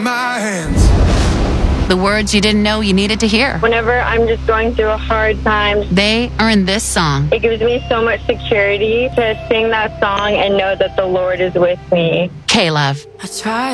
My hands. The words you didn't know you needed to hear. Whenever I'm just going through a hard time, They are in this song. it gives me so much security to sing that song and know that the Lord is with me. K-Love. I tried